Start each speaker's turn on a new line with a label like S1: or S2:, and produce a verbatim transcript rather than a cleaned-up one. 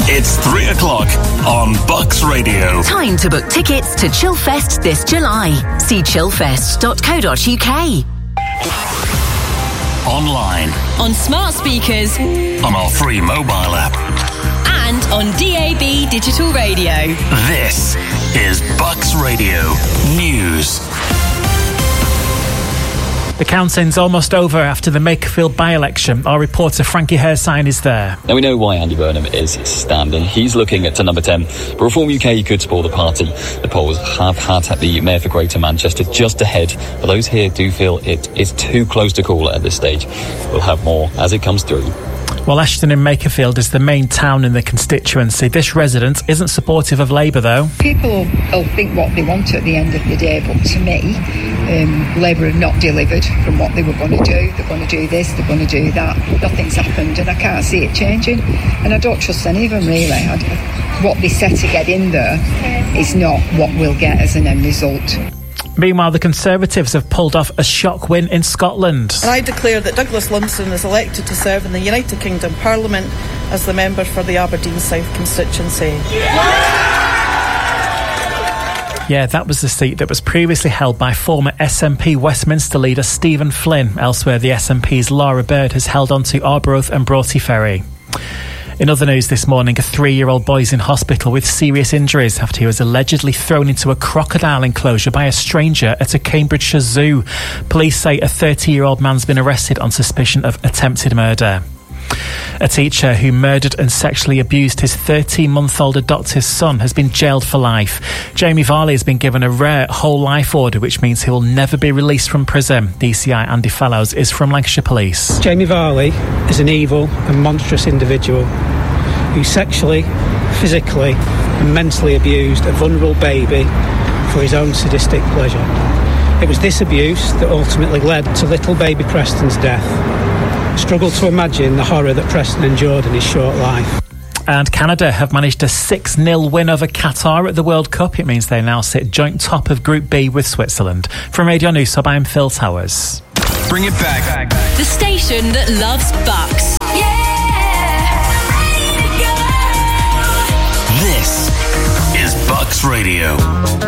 S1: It's three o'clock on Bucks Radio.
S2: Time to book tickets to Chillfest this July. See chillfest dot co dot uk.
S1: Online.
S3: On smart speakers.
S1: On our free mobile app.
S3: And on D A B digital radio.
S1: This is Bucks Radio News.
S4: The counting's almost over after the Makerfield by-election. Our reporter Frankie Hersign is there.
S5: Now we know why Andy Burnham is standing. He's looking at to number ten. But Reform U K could support the party. The polls have had the Mayor for Greater Manchester just ahead, but those here do feel it is too close to call at this stage. We'll have more as it comes through.
S4: Well, Ashton in Makerfield is the main town in the constituency. This resident isn't supportive of Labour, though.
S6: People will think what they want at the end of the day, but to me, um, Labour have not delivered from what they were going to do. They're going to do this, they're going to do that. Nothing's happened, and I can't see it changing. And I don't trust any of them, really. I, what they set to get in there is not what we'll get as an end result.
S4: Meanwhile, the Conservatives have pulled off a shock win in Scotland.
S7: And I declare that Douglas Lumsden is elected to serve in the United Kingdom Parliament as the member for the Aberdeen South constituency.
S4: Yeah, that was the seat that was previously held by former S N P Westminster leader Stephen Flynn. Elsewhere, the S N P's Laura Bird has held on to Arbroath and Broughty Ferry. In other news this morning, a three-year-old boy is in hospital with serious injuries after he was allegedly thrown into a crocodile enclosure by a stranger at a Cambridgeshire zoo. Police say a thirty-year-old man's been arrested on suspicion of attempted murder. A teacher who murdered and sexually abused his thirteen-month-old adopted son has been jailed for life. Jamie Varley has been given a rare whole life order, which means he will never be released from prison. D C I Andy Fellows is from Lancashire Police.
S8: Jamie Varley is an evil and monstrous individual who sexually, physically and mentally abused a vulnerable baby for his own sadistic pleasure. It was this abuse that ultimately led to little baby Preston's death. I struggle to imagine the horror that Preston endured in his short life.
S4: And Canada have managed a six nil win over Qatar at the World Cup. It means they now sit joint top of Group B with Switzerland. From Radio News Hub, I'm Phil Towers.
S1: Bring it back.
S3: The station that loves Bucks.
S1: This is Bucks Radio.